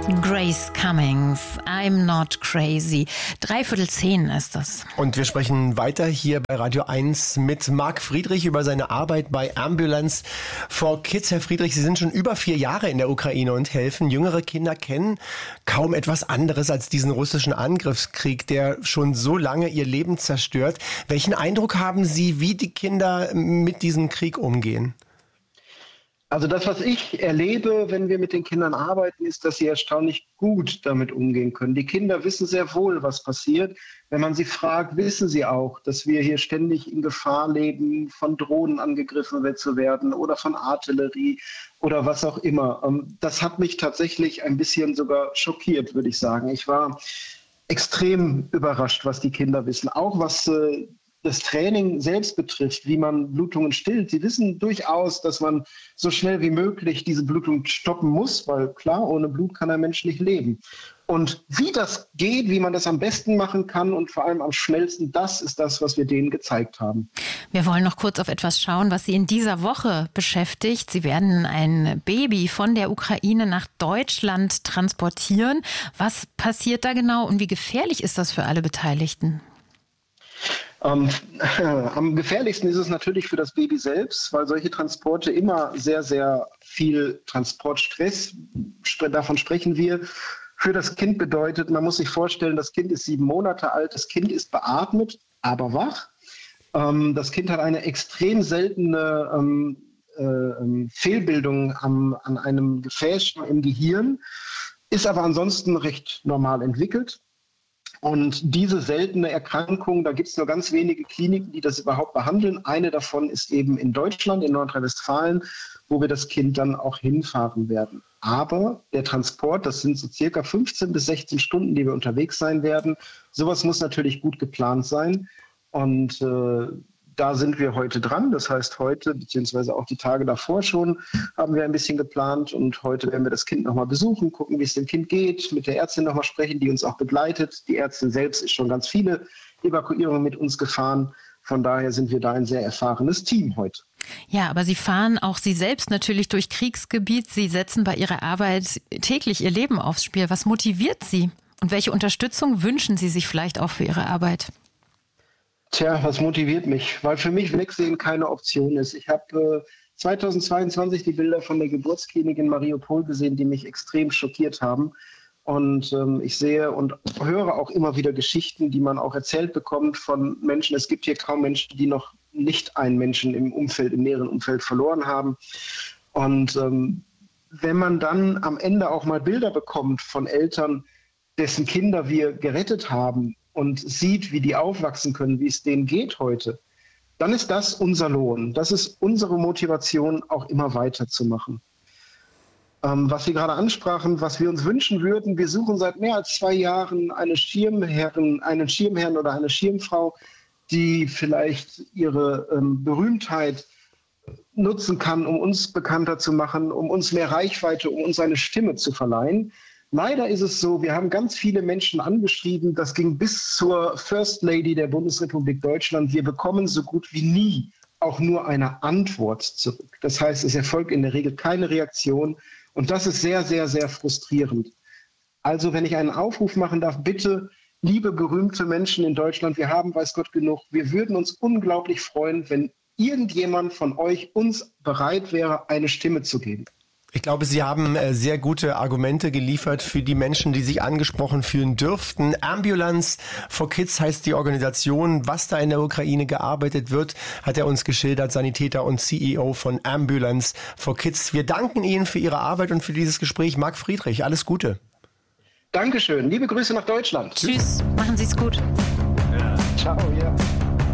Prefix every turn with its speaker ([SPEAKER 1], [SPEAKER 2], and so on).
[SPEAKER 1] Grace Cummings, I'm not crazy. 9:45 ist das.
[SPEAKER 2] Und wir sprechen weiter hier bei Radio 1 mit Marc Friedrich über seine Arbeit bei Ambulance for Kids. Herr Friedrich, Sie sind schon über 4 Jahre in der Ukraine und helfen. Jüngere Kinder kennen kaum etwas anderes als diesen russischen Angriffskrieg, der schon so lange ihr Leben zerstört. Welchen Eindruck haben Sie, wie die Kinder mit diesem Krieg umgehen?
[SPEAKER 3] Also das, was ich erlebe, wenn wir mit den Kindern arbeiten, ist, dass sie erstaunlich gut damit umgehen können. Die Kinder wissen sehr wohl, was passiert. Wenn man sie fragt, wissen sie auch, dass wir hier ständig in Gefahr leben, von Drohnen angegriffen zu werden oder von Artillerie oder was auch immer. Das hat mich tatsächlich ein bisschen sogar schockiert, würde ich sagen. Ich war extrem überrascht, was die Kinder wissen. Auch was das Training selbst betrifft, wie man Blutungen stillt. Sie wissen durchaus, dass man so schnell wie möglich diese Blutung stoppen muss, weil klar, ohne Blut kann ein Mensch nicht leben. Und wie das geht, wie man das am besten machen kann und vor allem am schnellsten, das ist das, was wir denen gezeigt haben.
[SPEAKER 1] Wir wollen noch kurz auf etwas schauen, was Sie in dieser Woche beschäftigt. Sie werden ein Baby von der Ukraine nach Deutschland transportieren. Was passiert da genau und wie gefährlich ist das für alle Beteiligten?
[SPEAKER 3] Am gefährlichsten ist es natürlich für das Baby selbst, weil solche Transporte immer sehr, sehr viel Transportstress, davon sprechen wir, für das Kind bedeutet. Man muss sich vorstellen, das Kind ist 7 Monate alt, das Kind ist beatmet, aber wach. Das Kind hat eine extrem seltene Fehlbildung an einem Gefäß im Gehirn, ist aber ansonsten recht normal entwickelt. Und diese seltene Erkrankung, da gibt es nur ganz wenige Kliniken, die das überhaupt behandeln. Eine davon ist eben in Deutschland, in Nordrhein-Westfalen, wo wir das Kind dann auch hinfahren werden. Aber der Transport, das sind so circa 15 bis 16 Stunden, die wir unterwegs sein werden. Sowas muss natürlich gut geplant sein. Und da sind wir heute dran. Das heißt, heute, beziehungsweise auch die Tage davor schon, haben wir ein bisschen geplant. Und heute werden wir das Kind nochmal besuchen, gucken, wie es dem Kind geht, mit der Ärztin nochmal sprechen, die uns auch begleitet. Die Ärztin selbst ist schon ganz viele Evakuierungen mit uns gefahren. Von daher sind wir da ein sehr erfahrenes Team heute.
[SPEAKER 1] Ja, aber Sie fahren auch Sie selbst natürlich durch Kriegsgebiet. Sie setzen bei Ihrer Arbeit täglich Ihr Leben aufs Spiel. Was motiviert Sie? Und welche Unterstützung wünschen Sie sich vielleicht auch für Ihre Arbeit?
[SPEAKER 3] Tja, was motiviert mich? Weil für mich Wegsehen keine Option ist. Ich habe 2022 die Bilder von der Geburtsklinik in Mariupol gesehen, die mich extrem schockiert haben. Und ich sehe und höre auch immer wieder Geschichten, die man auch erzählt bekommt von Menschen. Es gibt hier kaum Menschen, die noch nicht einen Menschen im näheren Umfeld verloren haben. Und wenn man dann am Ende auch mal Bilder bekommt von Eltern, dessen Kinder wir gerettet haben, und sieht, wie die aufwachsen können, wie es denen geht heute, dann ist das unser Lohn. Das ist unsere Motivation, auch immer weiterzumachen. Was Sie gerade ansprachen, was wir uns wünschen würden, wir suchen seit mehr als 2 Jahren einen Schirmherrn oder eine Schirmfrau, die vielleicht ihre Berühmtheit nutzen kann, um uns bekannter zu machen, um uns mehr Reichweite, um uns eine Stimme zu verleihen. Leider ist es so, wir haben ganz viele Menschen angeschrieben, das ging bis zur First Lady der Bundesrepublik Deutschland. Wir bekommen so gut wie nie auch nur eine Antwort zurück. Das heißt, es erfolgt in der Regel keine Reaktion und das ist sehr, sehr, sehr frustrierend. Also wenn ich einen Aufruf machen darf, bitte, liebe berühmte Menschen in Deutschland, wir haben, weiß Gott, genug. Wir würden uns unglaublich freuen, wenn irgendjemand von euch uns bereit wäre, eine Stimme zu geben.
[SPEAKER 2] Ich glaube, Sie haben sehr gute Argumente geliefert für die Menschen, die sich angesprochen fühlen dürften. Ambulance for Kids heißt die Organisation. Was da in der Ukraine gearbeitet wird, hat er uns geschildert, Sanitäter und CEO von Ambulance for Kids. Wir danken Ihnen für Ihre Arbeit und für dieses Gespräch. Marc Friedrich, alles Gute.
[SPEAKER 3] Dankeschön. Liebe Grüße nach Deutschland.
[SPEAKER 1] Tschüss. Machen Sie es gut.
[SPEAKER 3] Ja. Ciao, ja.